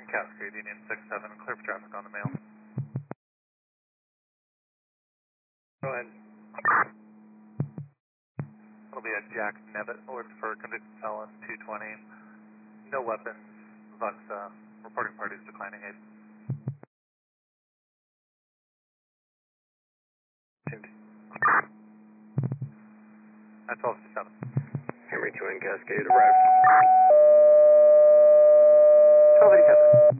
Cascade, Union 6-7, clear for traffic on the mail. Go ahead. It'll be a Jack Nevitt, ordered for convicted felon 220. No weapons, Vuxa, reporting parties declining aid. At 12-7. Henry 2 and Cascade arrived. 1287.